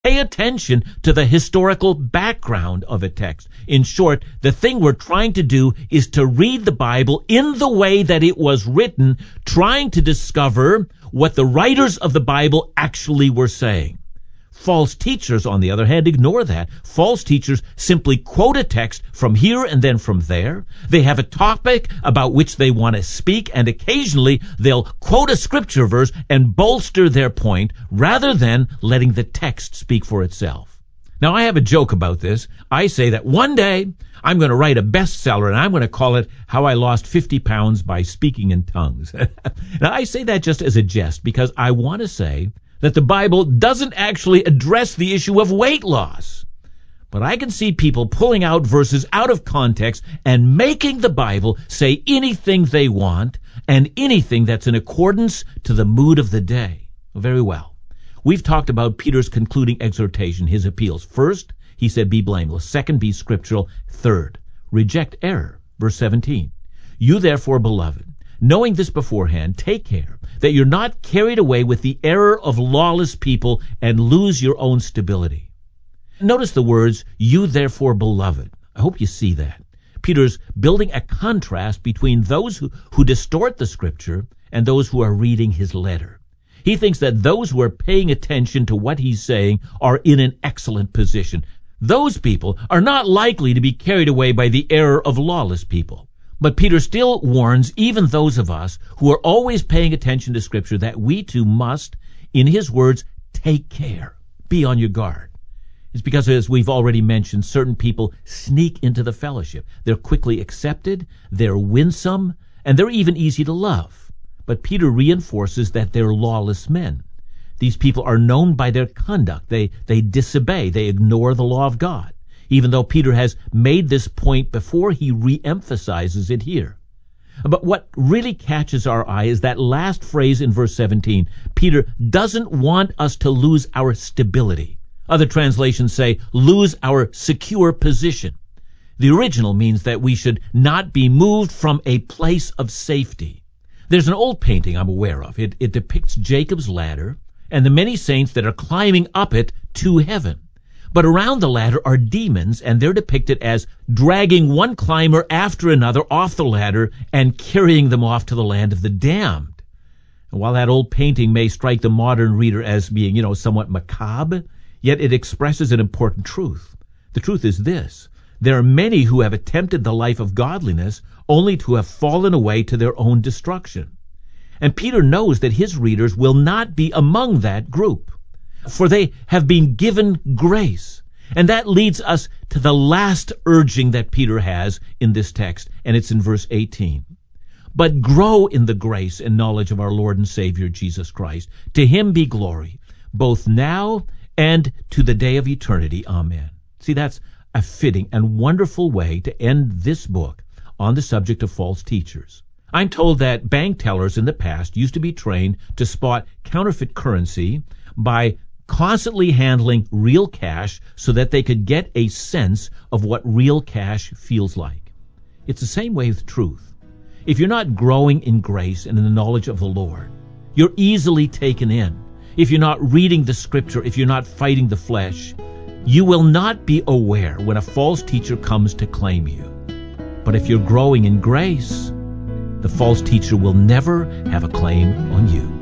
Pay attention to the historical background of a text. In short, the thing we're trying to do is to read the Bible in the way that it was written, trying to discover what the writers of the Bible actually were saying. False teachers, on the other hand, ignore that. False teachers simply quote a text from here and then from there. They have a topic about which they want to speak, and occasionally they'll quote a scripture verse and bolster their point rather than letting the text speak for itself. Now, I have a joke about this. I say that one day I'm going to write a bestseller, and I'm going to call it How I Lost 50 Pounds by Speaking in Tongues. Now, I say that just as a jest because I want to say that the Bible doesn't actually address the issue of weight loss. But I can see people pulling out verses out of context and making the Bible say anything they want and anything that's in accordance to the mood of the day. Very well. We've talked about Peter's concluding exhortation, his appeals. First, he said, be blameless. Second, be scriptural. Third, reject error. Verse 17. You therefore, beloved, knowing this beforehand, take care that you're not carried away with the error of lawless people and lose your own stability. Notice the words, you therefore, beloved. I hope you see that. Peter's building a contrast between those who distort the scripture and those who are reading his letter. He thinks that those who are paying attention to what he's saying are in an excellent position. Those people are not likely to be carried away by the error of lawless people. But Peter still warns even those of us who are always paying attention to Scripture that we too must, in his words, take care. Be on your guard. It's because, as we've already mentioned, certain people sneak into the fellowship. They're quickly accepted, they're winsome, and they're even easy to love. But Peter reinforces that they're lawless men. These people are known by their conduct. They disobey. They ignore the law of God. Even though Peter has made this point before, he re-emphasizes it here. But what really catches our eye is that last phrase in verse 17. Peter doesn't want us to lose our stability. Other translations say, lose our secure position. The original means that we should not be moved from a place of safety. There's an old painting I'm aware of. It depicts Jacob's ladder and the many saints that are climbing up it to heaven. But around the ladder are demons, and they're depicted as dragging one climber after another off the ladder and carrying them off to the land of the damned. And while that old painting may strike the modern reader as being, somewhat macabre, yet it expresses an important truth. The truth is this. There are many who have attempted the life of godliness only to have fallen away to their own destruction. And Peter knows that his readers will not be among that group, for they have been given grace. And that leads us to the last urging that Peter has in this text, and it's in verse 18. But grow in the grace and knowledge of our Lord and Savior Jesus Christ. To him be glory, both now and to the day of eternity. Amen. See, that's a fitting and wonderful way to end this book on the subject of false teachers. I'm told that bank tellers in the past used to be trained to spot counterfeit currency by constantly handling real cash so that they could get a sense of what real cash feels like. It's the same way with truth. If you're not growing in grace and in the knowledge of the Lord, you're easily taken in. If you're not reading the Scripture, if you're not fighting the flesh, you will not be aware when a false teacher comes to claim you. But if you're growing in grace, the false teacher will never have a claim on you.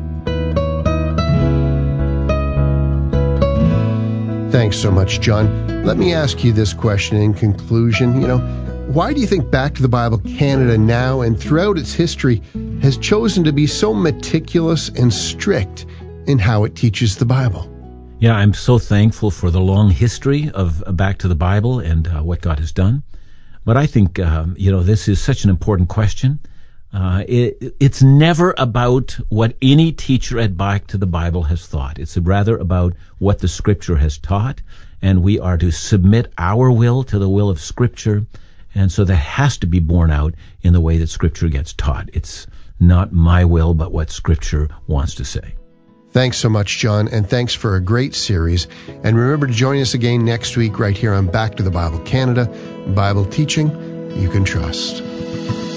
Thanks so much, John. Let me ask you this question in conclusion. Why do you think Back to the Bible Canada now and throughout its history has chosen to be so meticulous and strict in how it teaches the Bible? Yeah, I'm so thankful for the long history of Back to the Bible and what God has done. But I think, this is such an important question. It's never about what any teacher at Back to the Bible has thought. It's rather about what the Scripture has taught, and we are to submit our will to the will of Scripture, and so that has to be borne out in the way that Scripture gets taught. It's not my will, but what Scripture wants to say. Thanks so much, John, and thanks for a great series. And remember to join us again next week right here on Back to the Bible Canada, Bible teaching you can trust.